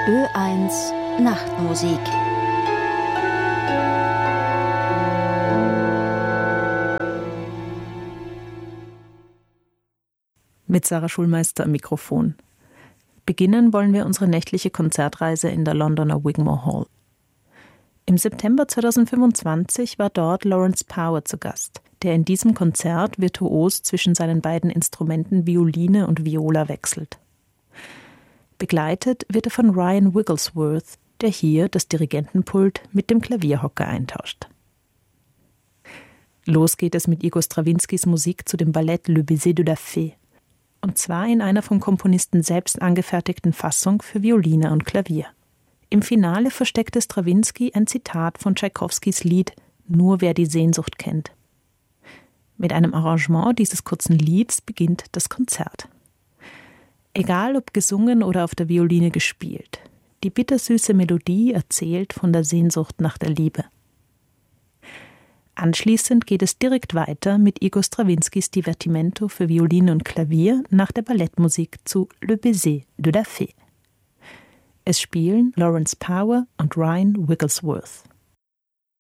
Ö1 Nachtmusik. Mit Sarah Schulmeister am Mikrofon. Beginnen wollen wir unsere nächtliche Konzertreise in der Londoner Wigmore Hall. Im September 2025 war dort Lawrence Power zu Gast, der in diesem Konzert virtuos zwischen seinen beiden Instrumenten Violine und Viola wechselt. Begleitet wird er von Ryan Wigglesworth, der hier das Dirigentenpult mit dem Klavierhocker eintauscht. Los geht es mit Igor Strawinskys Musik zu dem Ballett Le Baiser de la Fée, und zwar in einer vom Komponisten selbst angefertigten Fassung für Violine und Klavier. Im Finale versteckte Strawinsky ein Zitat von Tschaikowskis Lied »Nur wer die Sehnsucht kennt«. Mit einem Arrangement dieses kurzen Lieds beginnt das Konzert. Egal ob gesungen oder auf der Violine gespielt, die bittersüße Melodie erzählt von der Sehnsucht nach der Liebe. Anschließend geht es direkt weiter mit Igor Strawinskys Divertimento für Violine und Klavier nach der Ballettmusik zu Le Baiser de la Fée. Es spielen Lawrence Power und Ryan Wigglesworth.